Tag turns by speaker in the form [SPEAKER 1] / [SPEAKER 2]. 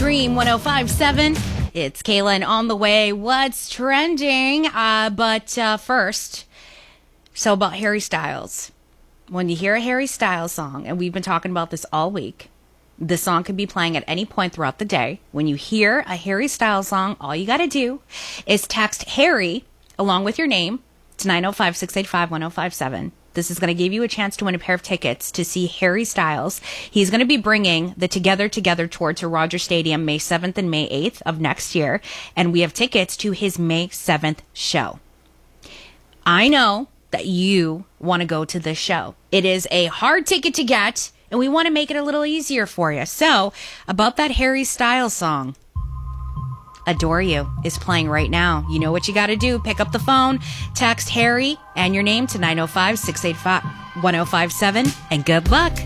[SPEAKER 1] Dream 105.7. It's Kaylin on the way. What's trending? But first, so about Harry Styles. When you hear a Harry Styles song, and we've been talking about this all week, the song can be playing at any point throughout the day. When you hear a Harry Styles song, all you got to do is text Harry along with your name to 905-685-1057. This is going to give you a chance to win a pair of tickets to see Harry Styles. He's going to be bringing the Together tour to Rogers Stadium May 7th and May 8th of next year. And we have tickets to his May 7th show. I know that you want to go to this show. It is a hard ticket to get, and we want to make it a little easier for you. So, about that Harry Styles song, Adore You is playing right now. You know what you got to do. Pick up the phone, text Harry and your name to 905-685-1057, and good luck.